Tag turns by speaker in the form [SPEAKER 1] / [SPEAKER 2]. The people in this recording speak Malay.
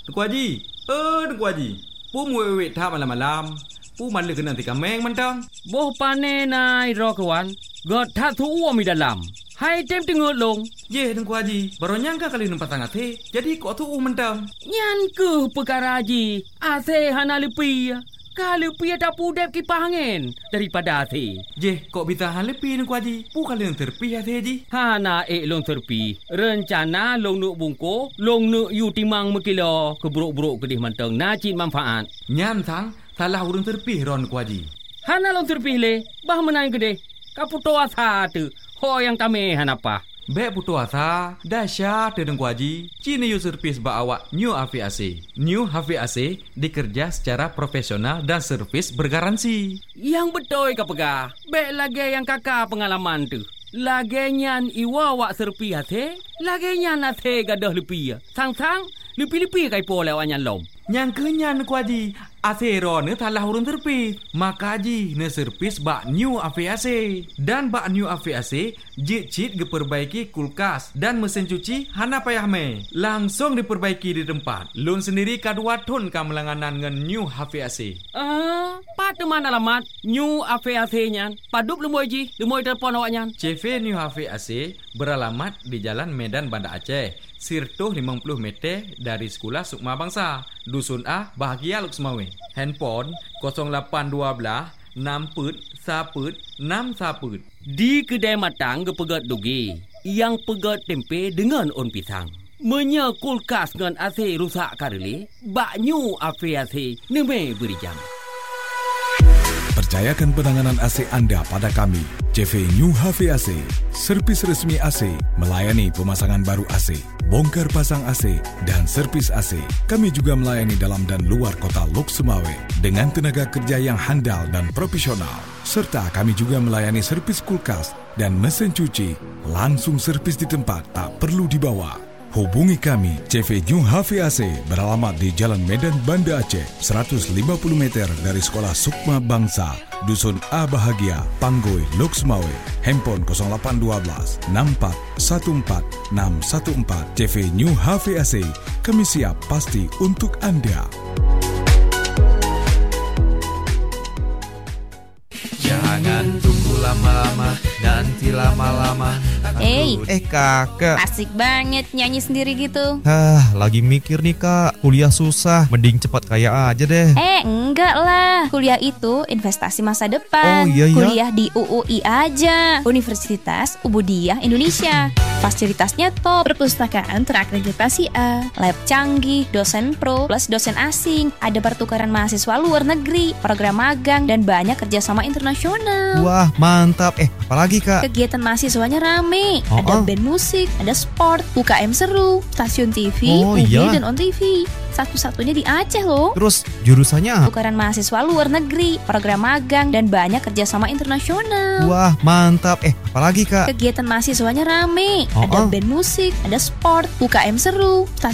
[SPEAKER 1] Tengku Haji. Tengku Haji. Pu muwe tha malam-malam. Pu malu kena tika meng mentang.
[SPEAKER 2] Boh pane nai ro kawan. God tha thu uo mi dalam. Hai tem tengok long.
[SPEAKER 1] Ye Tengku Haji, baru nyangka kali numpat tangan the. Jadi kok thu mentang.
[SPEAKER 2] Nyan ke perkara haji. Ase hana lepi. Kalau pi ada pudep kipas angin daripada ase.
[SPEAKER 1] Je, kok bisa han lepi Tengku Haji? Pu kali yang terpi ase Haji.
[SPEAKER 2] Hana long terpi. Rencana long nuk bungko, long nuk yu timang mekilo keburuk-buruk kedih manteng najib manfaat.
[SPEAKER 1] Nyan sang salah urang terpi ron Tengku Haji.
[SPEAKER 2] Hana long terpi le, bah menang kedih. Kaputo asa tu. Ho yang kami hanapa.
[SPEAKER 1] Bek putu asa, dahsyat Tengku Haji. Cini yu servis ba awak New HVAC. New HVAC dikerja secara profesional dan servis bergaransi.
[SPEAKER 2] Yang betul ka pegah. Bek lagi yang kakak pengalaman tu. Lagi nyan iwa wak serpi hati. Lagi nyan hati gadah lepi. Sang-sang, lepi-lepi kai po lewat nyan lom.
[SPEAKER 1] Yang kenyan Tengku Haji. Asero ne salah urun terpis. Maka Haji ne servis bak New HVAC. Dan bak New HVAC jit-jit diperbaiki kulkas dan mesin cuci hana payah me. Langsung diperbaiki di tempat. Lun sendiri kadua ton kamelanganan ngan New HVAC.
[SPEAKER 2] Pada mana alamat New HVAC nyan? Padup lemoy ji, lemoy telefon awak nyan.
[SPEAKER 1] CV New HVAC beralamat di Jalan Medan Banda Aceh. Sirtuh 50 meter dari Sekolah Sukma Bangsa. Dusun A, Bahagia Luk Semawe. Handphone 0812 6 saput 6 saput.
[SPEAKER 2] Di kedai matang gepegat dugi. Yang pegat tempe dengan on pisang. Menya kulkas dengan AC rusak kareli. Bak New HVAC neme beri jam.
[SPEAKER 3] Percayakan penanganan AC anda pada kami. CV New HVAC, servis resmi AC, melayani pemasangan baru AC, bongkar pasang AC, dan servis AC. Kami juga melayani dalam dan luar kota Lok Semawe dengan tenaga kerja yang handal dan profesional. Serta kami juga melayani servis kulkas dan mesin cuci. Langsung servis di tempat, tak perlu dibawa. Hubungi kami, CV New HVAC beralamat di Jalan Medan Banda Aceh, 150 meter dari Sekolah Sukma Bangsa, Dusun A Bahagia, Panggoi, Lok Semawe. Handphone 0812 64 14 614. CV New HVAC, kami siap pasti untuk anda.
[SPEAKER 4] Jangan tunggu lama-lama, nanti lama-lama.
[SPEAKER 5] Kakak,
[SPEAKER 6] asik banget nyanyi sendiri gitu.
[SPEAKER 5] Lagi mikir nih kak, kuliah susah, mending cepat kaya aja deh.
[SPEAKER 6] Enggak lah, kuliah itu investasi masa depan.
[SPEAKER 5] Oh iya.
[SPEAKER 6] Kuliah di UUI aja, Universitas Ubudiyah Indonesia. Fasilitasnya top, perpustakaan terakreditasi A, lab canggih, dosen pro plus dosen asing, ada pertukaran mahasiswa luar negeri, program magang, dan banyak kerjasama internasional.
[SPEAKER 5] Wah, mantap. Apalagi kak?
[SPEAKER 6] Kegiatan mahasiswanya rame, ada band musik, ada sport, UKM seru, stasiun TV, dan on TV. Satu-satunya di Aceh loh.
[SPEAKER 5] Terus jurusannya?
[SPEAKER 6] Tukaran mahasiswa luar negeri, program magang, dan banyak kerjasama internasional.
[SPEAKER 5] Wah, mantap. Apalagi kak?
[SPEAKER 6] Kegiatan mahasiswanya rame, ada band musik, ada sport, UKM seru,